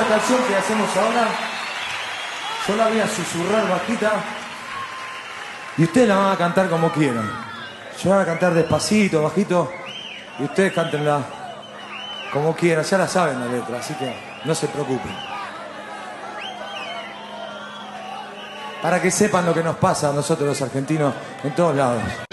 esta canción que hacemos ahora, yo la voy a susurrar bajita y ustedes la van a cantar como quieran. Yo voy a cantar despacito, bajito, y ustedes cántenla como quieran. Ya la saben la letra, así que no se preocupen. Para que sepan lo que nos pasa a nosotros los argentinos en todos lados.